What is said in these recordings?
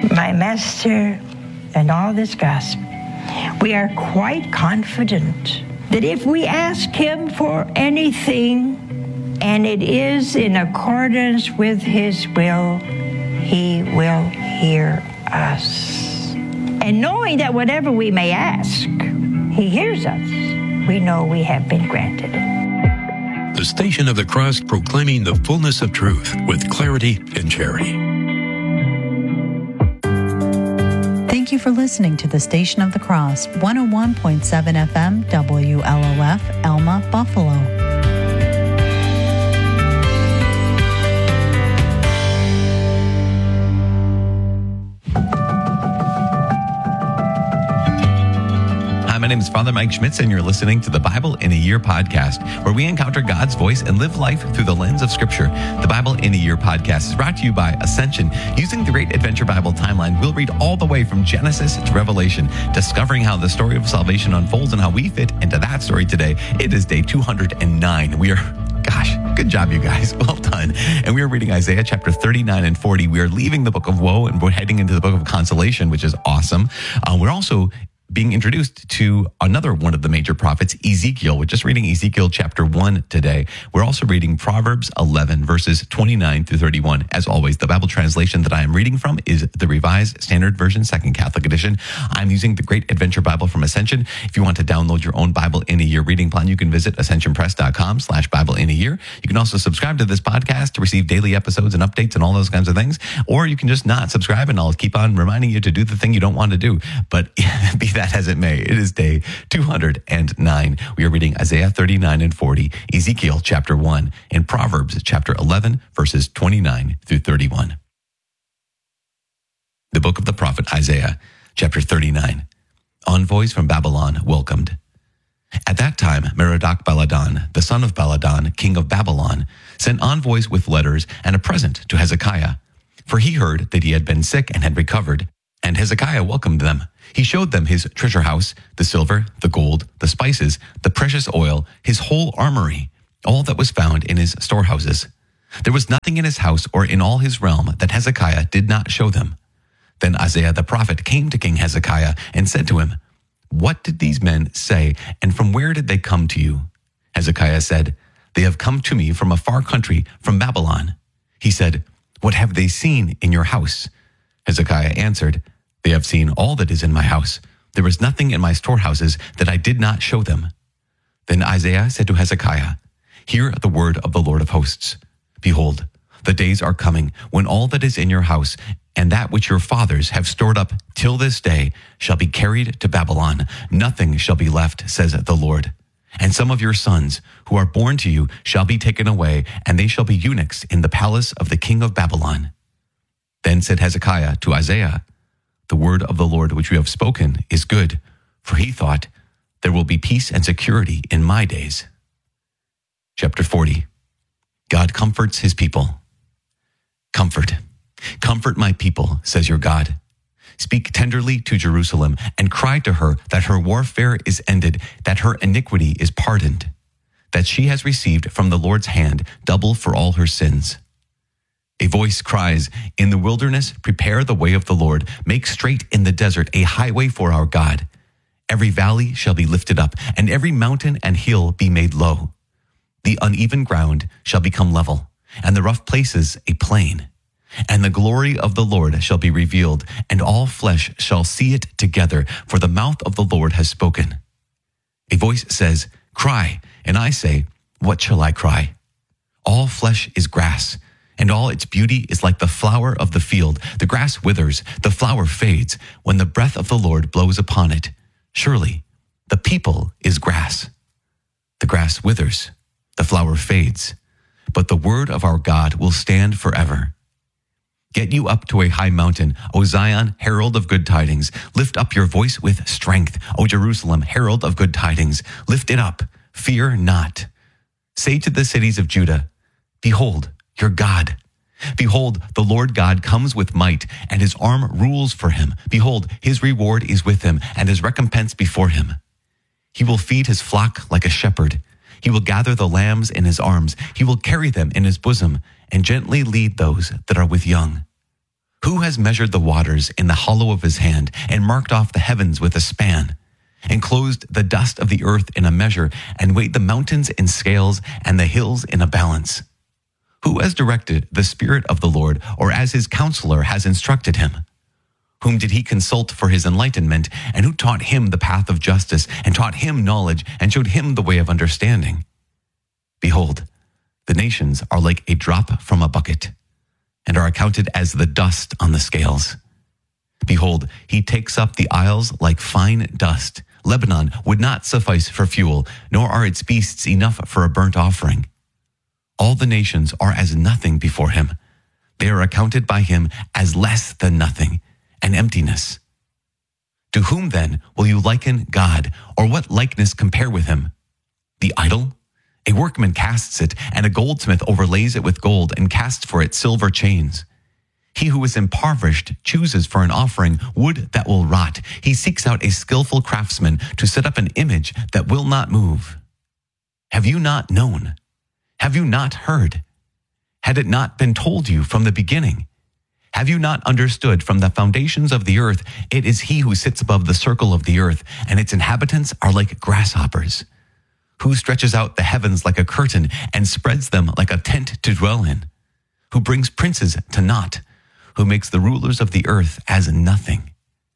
my Master, and all this gospel, we are quite confident that if we ask him for anything, and it is in accordance with his will, he will hear us. And knowing that whatever we may ask, he hears us, we know we have been granted it. The Station of the Cross, proclaiming the fullness of truth with clarity and charity. Thank you for listening to the Station of the Cross, 101.7 FM, WLOF, Elma, Buffalo. My name is Father Mike Schmitz, and you're listening to the Bible in a Year podcast, where we encounter God's voice and live life through the lens of Scripture. The Bible in a Year podcast is brought to you by Ascension. Using the Great Adventure Bible timeline, we'll read all the way from Genesis to Revelation, discovering how the story of salvation unfolds and how we fit into that story today. It is day 209. Good job, you guys. Well done. And we are reading Isaiah chapter 39 and 40. We are leaving the book of woe and we're heading into the book of consolation, which is awesome. We're also being introduced to another one of the major prophets, Ezekiel. We're just reading Ezekiel chapter 1 today. We're also reading Proverbs 11, verses 29 through 31. As always, the Bible translation that I am reading from is the Revised Standard Version, Second Catholic Edition. I'm using the Great Adventure Bible from Ascension. If you want to download your own Bible in a Year reading plan, you can visit ascensionpress.com/Bible in a Year. You can also subscribe to this podcast to receive daily episodes and updates and all those kinds of things. Or you can just not subscribe and I'll keep on reminding you to do the thing you don't want to do. But be that as it may, it is day 209. We are reading Isaiah 39 and 40, Ezekiel chapter 1, and Proverbs chapter 11, verses 29 through 31. The book of the prophet Isaiah, chapter 39. Envoys from Babylon welcomed. At that time, Merodach-Baladan, the son of Baladan, king of Babylon, sent envoys with letters and a present to Hezekiah, for he heard that he had been sick and had recovered. And Hezekiah welcomed them. He showed them his treasure house, the silver, the gold, the spices, the precious oil, his whole armory, all that was found in his storehouses. There was nothing in his house or in all his realm that Hezekiah did not show them. Then Isaiah the prophet came to King Hezekiah and said to him, "What did these men say, and from where did they come to you?" Hezekiah said, "They have come to me from a far country, from Babylon." He said, "What have they seen in your house?" Hezekiah answered, "They have seen all that is in my house. There is nothing in my storehouses that I did not show them." Then Isaiah said to Hezekiah, "Hear the word of the Lord of hosts. Behold, the days are coming when all that is in your house and that which your fathers have stored up till this day shall be carried to Babylon. Nothing shall be left, says the Lord. And some of your sons who are born to you shall be taken away, and they shall be eunuchs in the palace of the king of Babylon." Then said Hezekiah to Isaiah, "The word of the Lord which you have spoken is good," for he thought, "There will be peace and security in my days." Chapter 40. God comforts his people. Comfort my people, says your God. Speak tenderly to Jerusalem and cry to her that her warfare is ended, that her iniquity is pardoned, that she has received from the Lord's hand double for all her sins. A voice cries, "In the wilderness, prepare the way of the Lord. Make straight in the desert a highway for our God. Every valley shall be lifted up, and every mountain and hill be made low. The uneven ground shall become level, and the rough places a plain. And the glory of the Lord shall be revealed, and all flesh shall see it together, for the mouth of the Lord has spoken." A voice says, "Cry," and I say, "What shall I cry?" All flesh is grass, and all its beauty is like the flower of the field. The grass withers, the flower fades, when the breath of the Lord blows upon it. Surely, the people is grass. The grass withers, the flower fades, but the word of our God will stand forever. Get you up to a high mountain, O Zion, herald of good tidings. Lift up your voice with strength, O Jerusalem, herald of good tidings. Lift it up, fear not. Say to the cities of Judah, "Behold, your God. Behold, the Lord God comes with might, and his arm rules for him. Behold, his reward is with him, and his recompense before him. He will feed his flock like a shepherd. He will gather the lambs in his arms. He will carry them in his bosom, and gently lead those that are with young. Who has measured the waters in the hollow of his hand, and marked off the heavens with a span, and closed the dust of the earth in a measure, and weighed the mountains in scales, and the hills in a balance? Who has directed the Spirit of the Lord, or as his counselor has instructed him? Whom did he consult for his enlightenment, and who taught him the path of justice, and taught him knowledge, and showed him the way of understanding? Behold, the nations are like a drop from a bucket, and are accounted as the dust on the scales. Behold, he takes up the isles like fine dust. Lebanon would not suffice for fuel, nor are its beasts enough for a burnt offering. All the nations are as nothing before him. They are accounted by him as less than nothing, and emptiness. To whom then will you liken God, or what likeness compare with him? The idol? A workman casts it, and a goldsmith overlays it with gold, and casts for it silver chains. He who is impoverished chooses for an offering wood that will rot. He seeks out a skillful craftsman to set up an image that will not move. Have you not known? Have you not heard? Had it not been told you from the beginning? Have you not understood from the foundations of the earth? It is he who sits above the circle of the earth, and its inhabitants are like grasshoppers. Who stretches out the heavens like a curtain and spreads them like a tent to dwell in? Who brings princes to naught? Who makes the rulers of the earth as nothing?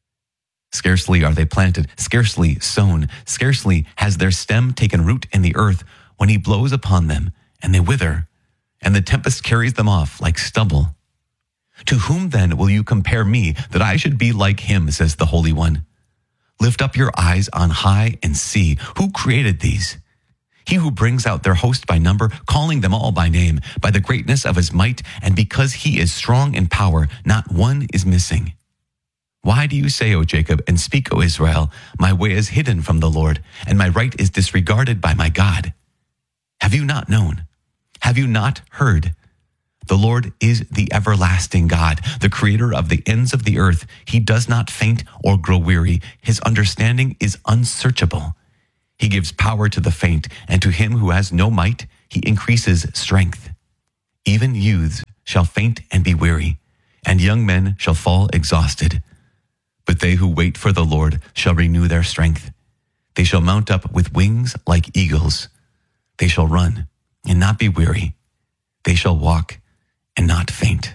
Scarcely are they planted, scarcely sown, scarcely has their stem taken root in the earth, when he blows upon them, and they wither, and the tempest carries them off like stubble. To whom then will you compare me, that I should be like him, says the Holy One? Lift up your eyes on high and see, who created these? He who brings out their host by number, calling them all by name, by the greatness of his might, and because he is strong in power, not one is missing. Why do you say, O Jacob, and speak, O Israel, my way is hidden from the Lord, and my right is disregarded by my God? Have you not known? Have you not heard? The Lord is the everlasting God, the creator of the ends of the earth. He does not faint or grow weary. His understanding is unsearchable. He gives power to the faint, and to him who has no might, he increases strength. Even youths shall faint and be weary, and young men shall fall exhausted. But they who wait for the Lord shall renew their strength. They shall mount up with wings like eagles. They shall run and not be weary. They shall walk and not faint.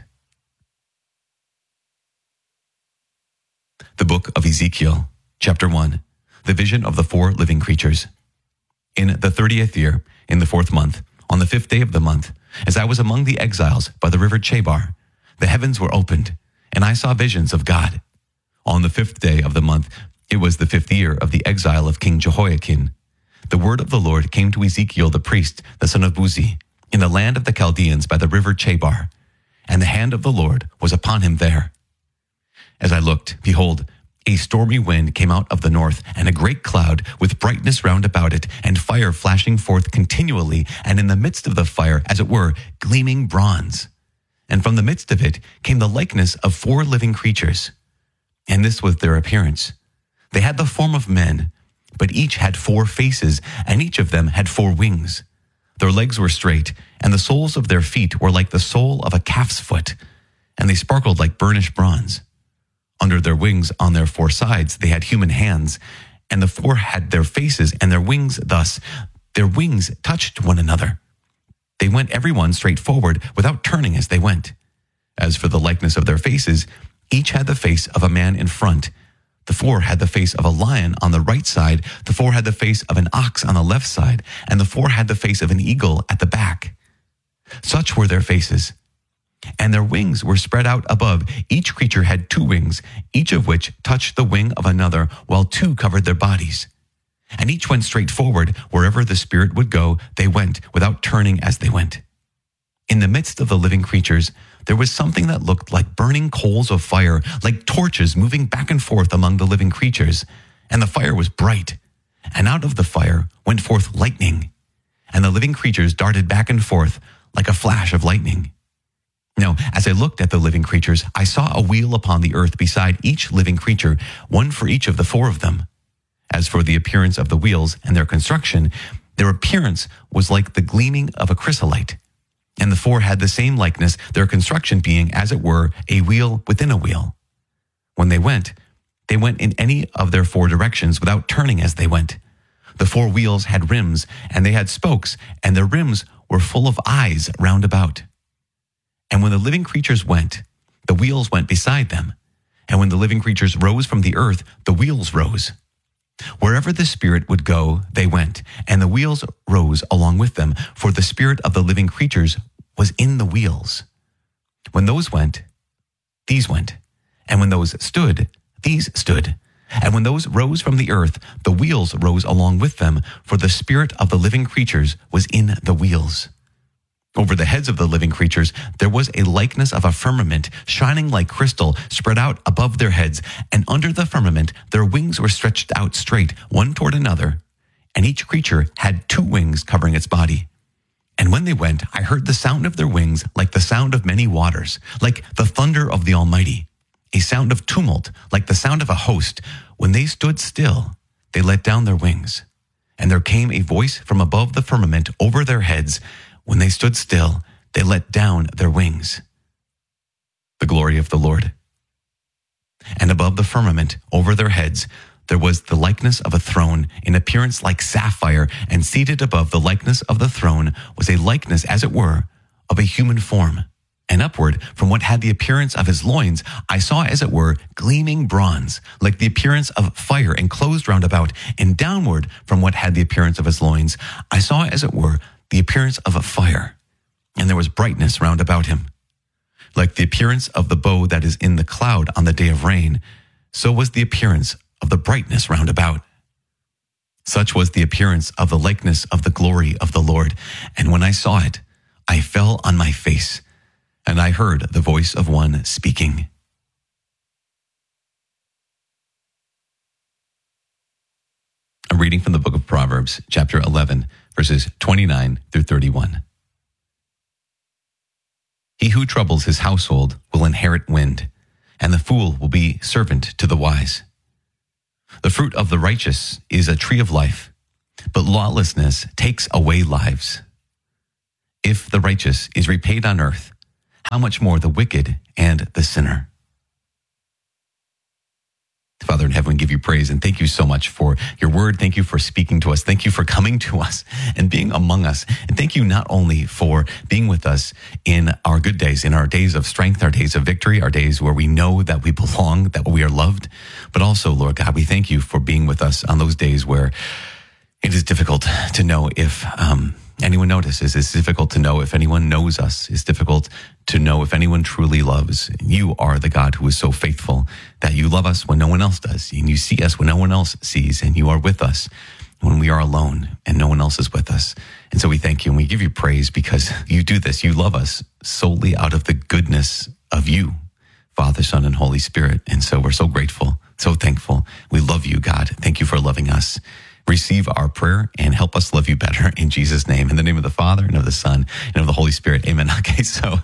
The book of Ezekiel, chapter 1. The vision of the 4 living creatures. In the 30th year, in the 4th month, on the 5th day of the month, as I was among the exiles by the river Chebar, the heavens were opened, and I saw visions of God. On the 5th day of the month, it was the 5th year of the exile of King Jehoiakim. The word of the Lord came to Ezekiel the priest, the son of Buzi, in the land of the Chaldeans by the river Chebar, and the hand of the Lord was upon him there. As I looked, behold, a stormy wind came out of the north, and a great cloud with brightness round about it, and fire flashing forth continually, and in the midst of the fire, as it were, gleaming bronze. And from the midst of it came the likeness of 4 living creatures. And this was their appearance. They had the form of men, but each had 4 faces, and each of them had 4 wings. Their legs were straight, and the soles of their feet were like the sole of a calf's foot, and they sparkled like burnished bronze. Under their wings on their 4 sides they had human hands, and the 4 had their faces and their wings thus. Their wings touched one another. They went every one straight forward without turning as they went. As for the likeness of their faces, each had the face of a man in front. The 4 had the face of a lion on the right side, the 4 had the face of an ox on the left side, and the 4 had the face of an eagle at the back. Such were their faces. And their wings were spread out above. Each creature had 2 wings, each of which touched the wing of another, while 2 covered their bodies. And each went straight forward. Wherever the Spirit would go, they went, without turning as they went. In the midst of the living creatures, there was something that looked like burning coals of fire, like torches moving back and forth among the living creatures. And the fire was bright. And out of the fire went forth lightning. And the living creatures darted back and forth like a flash of lightning. Now, as I looked at the living creatures, I saw a wheel upon the earth beside each living creature, one for each of the 4 of them. As for the appearance of the wheels and their construction, their appearance was like the gleaming of a chrysolite. And the four had the same likeness, their construction being, as it were, a wheel within a wheel. When they went in any of their four directions without turning as they went. The four wheels had rims, and they had spokes, and their rims were full of eyes round about. And when the living creatures went, the wheels went beside them. And when the living creatures rose from the earth, the wheels rose. Wherever the Spirit would go, they went, and the wheels rose along with them, for the spirit of the living creatures was in the wheels. When those went, these went. And when those stood, these stood. And when those rose from the earth, the wheels rose along with them, for the spirit of the living creatures was in the wheels. Over the heads of the living creatures, there was a likeness of a firmament, shining like crystal, spread out above their heads. And under the firmament, their wings were stretched out straight, one toward another. And each creature had 2 wings covering its body. And when they went, I heard the sound of their wings like the sound of many waters, like the thunder of the Almighty. A sound of tumult, like the sound of a host. When they stood still, they let down their wings. And there came a voice from above the firmament over their heads. When they stood still, they let down their wings. The glory of the Lord. And above the firmament, over their heads, there was the likeness of a throne, in appearance like sapphire, and seated above the likeness of the throne was a likeness, as it were, of a human form. And upward, from what had the appearance of his loins, I saw, as it were, gleaming bronze, like the appearance of fire enclosed round about. And downward, from what had the appearance of his loins, I saw, as it were, the appearance of a fire. And there was brightness round about him. Like the appearance of the bow that is in the cloud on the day of rain, so was the appearance of the brightness round about. Such was the appearance of the likeness of the glory of the Lord. And when I saw it, I fell on my face. And I heard the voice of one speaking. A reading from the book of Proverbs, chapter 11, verses 29 through 31. He who troubles his household will inherit wind, and the fool will be servant to the wise. The fruit of the righteous is a tree of life, but lawlessness takes away lives. If the righteous is repaid on earth, how much more the wicked and the sinner? Father in heaven, we give you praise and thank you so much for your word. Thank you for speaking to us. Thank you for coming to us and being among us. And thank you not only for being with us in our good days, in our days of strength, our days of victory, our days where we know that we belong, that we are loved, but also, Lord God, we thank you for being with us on those days where it is difficult to know if anyone notices. It's difficult to know if anyone knows us. It's difficult to know if anyone truly loves. You are the God who is so faithful that you love us when no one else does. And you see us when no one else sees. And you are with us when we are alone and no one else is with us. And so we thank you and we give you praise because you do this. You love us solely out of the goodness of you, Father, Son, and Holy Spirit. And so we're so grateful, so thankful. We love you, God. Thank you for loving us. Receive our prayer and help us love you better in Jesus' name. In the name of the Father and of the Son and of the Holy Spirit. Amen. Okay, so,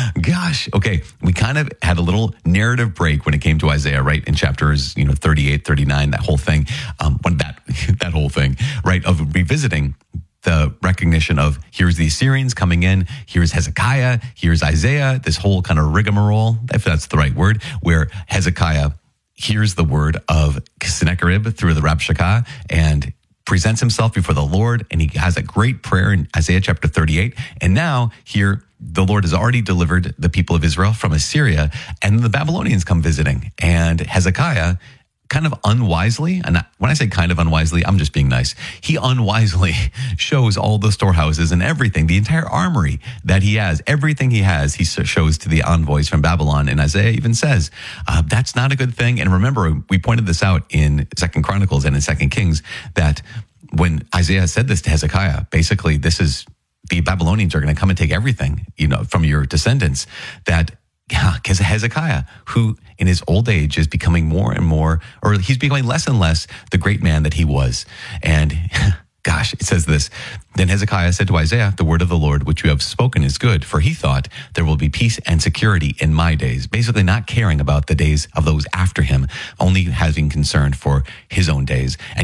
we kind of had a little narrative break when it came to Isaiah, right? In chapters, 38, 39, that whole thing, that whole thing, right? Of revisiting the recognition of here's the Assyrians coming in, here's Hezekiah, here's Isaiah, this whole kind of rigmarole, if that's the right word, where Hezekiah hears the word of Sennacherib through the Rabshakeh and presents himself before the Lord, and he has a great prayer in Isaiah chapter 38. And now here, the Lord has already delivered the people of Israel from Assyria, and the Babylonians come visiting. And Hezekiah kind of unwisely, and when I say kind of unwisely, I'm just being nice. He unwisely shows all the storehouses and everything, the entire armory that he has, everything he has, he shows to the envoys from Babylon. And Isaiah even says, that's not a good thing. And remember, we pointed this out in 2 Chronicles and in 2 Kings, that when Isaiah said this to Hezekiah, basically this is, the Babylonians are going to come and take everything, from your descendants, that because Hezekiah, who in his old age is becoming more and more, or he's becoming less and less the great man that he was. And gosh, it says this, then Hezekiah said to Isaiah, the word of the Lord, which you have spoken is good, for he thought there will be peace and security in my days, basically not caring about the days of those after him, only having concern for his own days. And yet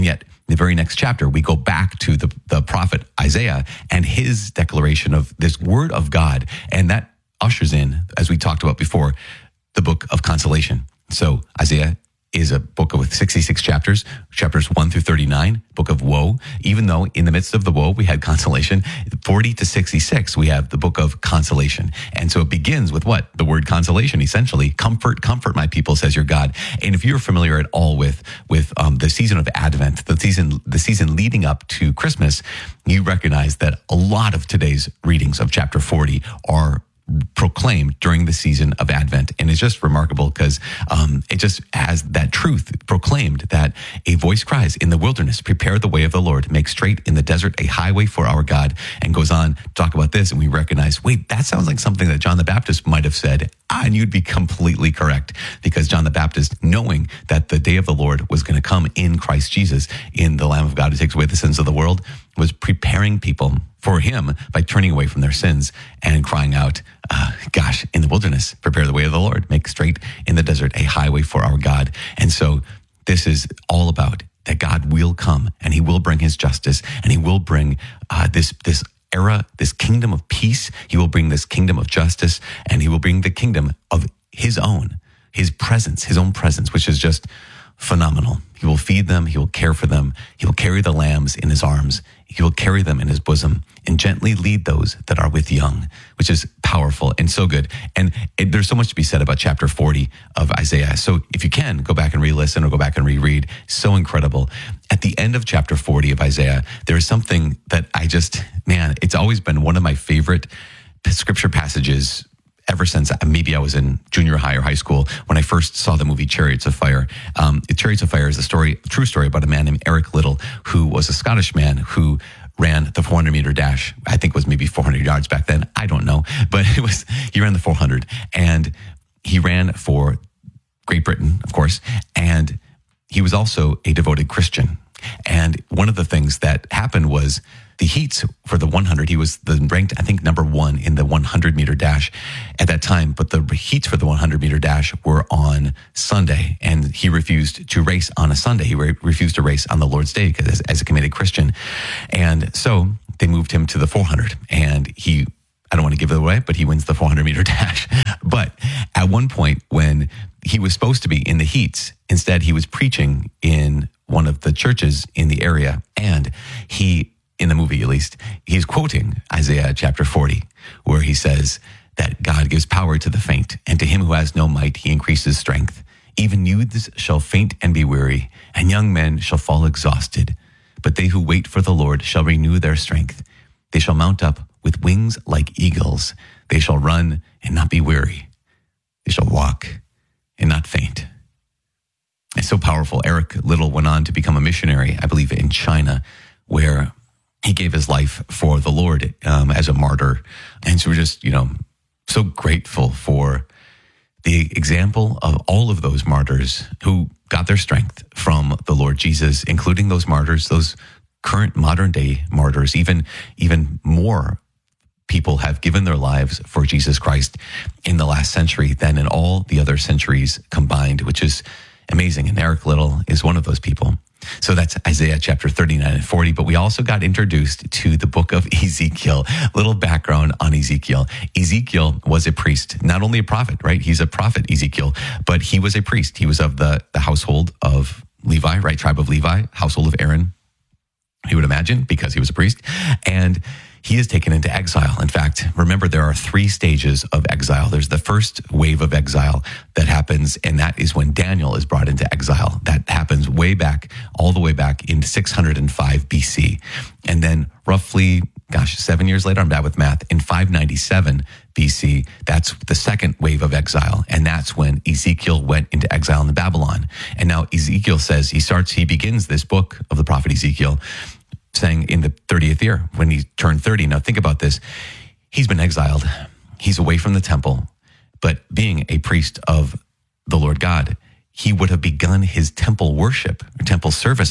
the very next chapter, we go back to the prophet Isaiah and his declaration of this word of God. And that ushers in, as we talked about before, the book of consolation. So Isaiah is a book with 66 chapters 1 through 39, book of woe. Even though in the midst of the woe, we had consolation, 40 to 66, we have the book of consolation. And so it begins with what? The word consolation, essentially. Comfort, comfort my people, says your God. And if you're familiar at all with the season of Advent, the season leading up to Christmas, you recognize that a lot of today's readings of chapter 40 are proclaimed during the season of Advent. And it's just remarkable because it just has that truth proclaimed that a voice cries in the wilderness, prepare the way of the Lord, make straight in the desert a highway for our God, and goes on to talk about this. And we recognize, wait, that sounds like something that John the Baptist might have said. And you'd be completely correct, because John the Baptist, knowing that the day of the Lord was going to come in Christ Jesus, in the Lamb of God who takes away the sins of the world, was preparing people for him by turning away from their sins and crying out, in the wilderness, prepare the way of the Lord, make straight in the desert a highway for our God. And so this is all about that God will come and he will bring his justice, and he will bring this era, this kingdom of peace. He will bring this kingdom of justice, and he will bring the kingdom of his own presence, which is just phenomenal. He will feed them. He will care for them. He will carry the lambs in his arms. He will carry them in his bosom and gently lead those that are with young, which is powerful and so good. And there's so much to be said about chapter 40 of Isaiah. So if you can, go back and re-listen or go back and reread. So incredible. At the end of chapter 40 of Isaiah, there's something that it's always been one of my favorite scripture passages ever since maybe I was in junior high or high school when I first saw the movie Chariots of Fire. Chariots of Fire is a true story about a man named Eric Liddell, who was a Scottish man who ran the 400-meter dash. I think it was maybe 400 yards back then. I don't know. But he ran the 400. And he ran for Great Britain, of course. And he was also a devoted Christian. And one of the things that happened was the heats for the 100, he was ranked, I think, number 1 in the 100-meter dash at that time. But the heats for the 100-meter dash were on Sunday, and he refused to race on a Sunday. He refused to race on the Lord's Day as a committed Christian. And so they moved him to the 400, and I don't want to give it away, but he wins the 400-meter dash. But at one point when he was supposed to be in the heats, instead he was preaching in one of the churches in the area, and in the movie at least, he's quoting Isaiah chapter 40, where he says that God gives power to the faint, and to him who has no might, he increases strength. Even youths shall faint and be weary, and young men shall fall exhausted. But they who wait for the Lord shall renew their strength. They shall mount up with wings like eagles. They shall run and not be weary. They shall walk and not faint. It's so powerful. Eric Liddell went on to become a missionary, I believe, in China, where he gave his life for the Lord as a martyr. And so we're just, so grateful for the example of all of those martyrs who got their strength from the Lord Jesus, including those martyrs, those current modern day martyrs. Even more people have given their lives for Jesus Christ in the last century than in all the other centuries combined, which is amazing. And Eric Liddell is one of those people. So that's Isaiah chapter 39 and 40. But we also got introduced to the book of Ezekiel. Little background on Ezekiel. Ezekiel was a priest, not only a prophet, right? He's a prophet, Ezekiel, but he was a priest. He was of the household of Levi, right? Tribe of Levi, household of Aaron, he would imagine, because he was a priest. And he is taken into exile. In fact, remember, there are 3 stages of exile. There's the first wave of exile that happens, and that is when Daniel is brought into exile. That happens all the way back in 605 BC. And then roughly, 7 years later, I'm bad with math, in 597 BC, that's the second wave of exile. And that's when Ezekiel went into exile in Babylon. And now Ezekiel says, he begins this book of the prophet Ezekiel saying in the 30th year, when he turned 30. Now think about this. He's been exiled. He's away from the temple. But being a priest of the Lord God, he would have begun his temple worship, or temple service,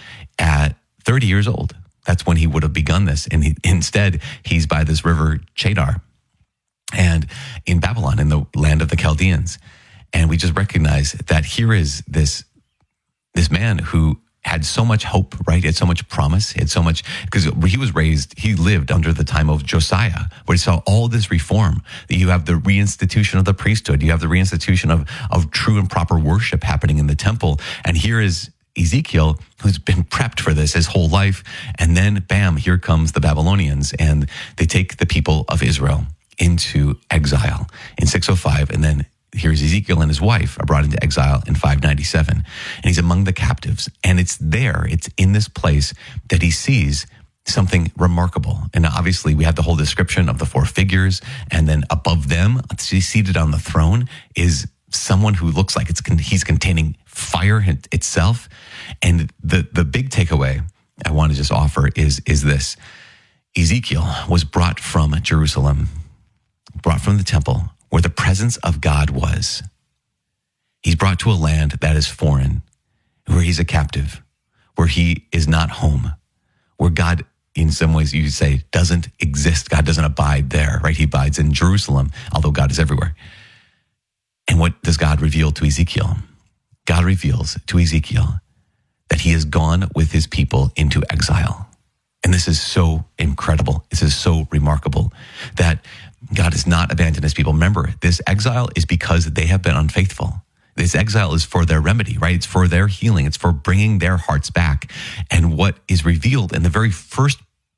at 30 years old. That's when he would have begun this. And instead, he's by this river Chedar and in Babylon, in the land of the Chaldeans. And we just recognize that here is this man who had so much hope, right? He had so much promise. He had so much, because he lived under the time of Josiah, where he saw all this reform. You have the reinstitution of the priesthood. You have the reinstitution of true and proper worship happening in the temple. And here is Ezekiel, who's been prepped for this his whole life. And then, bam, here comes the Babylonians, and they take the people of Israel into exile in 605. And then here's Ezekiel and his wife are brought into exile in 597. And he's among the captives. And it's in this place that he sees something remarkable. And obviously we have the whole description of the four figures. And then above them, seated on the throne, is someone who looks like he's containing fire itself. And the big takeaway I want to just offer is this. Ezekiel was brought from Jerusalem, brought from the temple, where the presence of God was. He's brought to a land that is foreign, where he's a captive, where he is not home, where God, in some ways you say, doesn't exist. God doesn't abide there, right? He abides in Jerusalem, although God is everywhere. And what does God reveal to Ezekiel? God reveals to Ezekiel that he has gone with his people into exile. And this is so incredible. This is so remarkable that God has not abandoned his people. Remember, this exile is because they have been unfaithful. This exile is for their remedy, right? It's for their healing. It's for bringing their hearts back. And what is revealed in the very first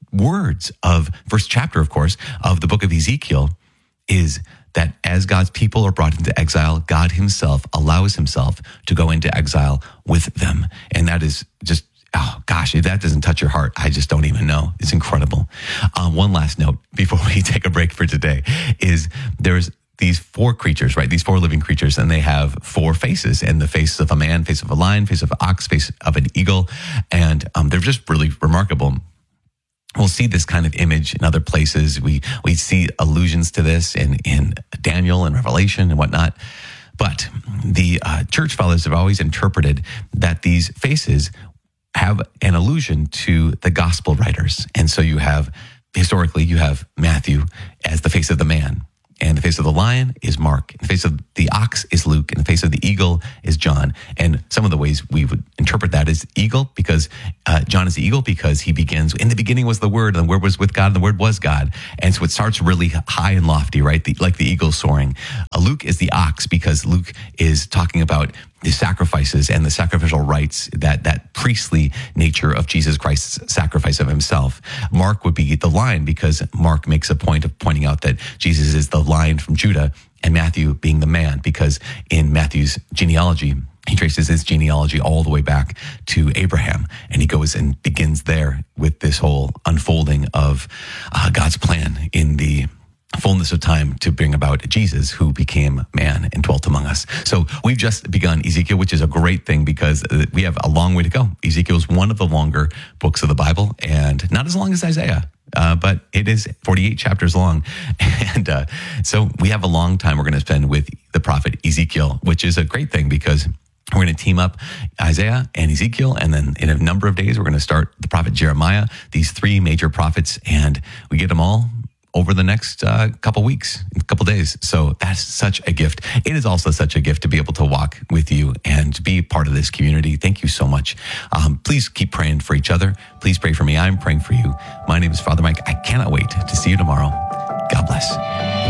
chapter, of course, of the book of Ezekiel is that as God's people are brought into exile, God himself allows himself to go into exile with them. And that is just, oh gosh, if that doesn't touch your heart, I just don't even know. It's incredible. One last note before we take a break for today is there's these four creatures, right? These four living creatures, and they have four faces, and the face of a man, face of a lion, face of an ox, face of an eagle. And they're just really remarkable. We'll see this kind of image in other places. We see allusions to this in Daniel and Revelation and whatnot. But the church fathers have always interpreted that these faces have an allusion to the gospel writers. And so historically, you have Matthew as the face of the man. And the face of the lion is Mark. The face of the ox is Luke. And the face of the eagle is John. And some of the ways we would interpret that is eagle, because John is the eagle because he begins, in the beginning was the Word, and the Word was with God, and the Word was God. And so it starts really high and lofty, right? Like the eagle soaring. Luke is the ox because Luke is talking about the sacrifices and the sacrificial rites, that priestly nature of Jesus Christ's sacrifice of himself. Mark would be the lion because Mark makes a point of pointing out that Jesus is the lion from Judah, and Matthew being the man because in Matthew's genealogy, he traces his genealogy all the way back to Abraham, and he goes and begins there with this whole unfolding of God's plan in the fullness of time to bring about Jesus, who became man and dwelt among us. So we've just begun Ezekiel, which is a great thing because we have a long way to go. Ezekiel is one of the longer books of the Bible, and not as long as Isaiah, but it is 48 chapters long. And so we have a long time we're going to spend with the prophet Ezekiel, which is a great thing because we're going to team up Isaiah and Ezekiel, and then in a number of days, we're going to start the prophet Jeremiah, these three major prophets, and we get them all over the next couple weeks, couple days. So that's such a gift. It is also such a gift to be able to walk with you and be part of this community. Thank you so much. Please keep praying for each other. Please pray for me. I'm praying for you. My name is Father Mike. I cannot wait to see you tomorrow. God bless.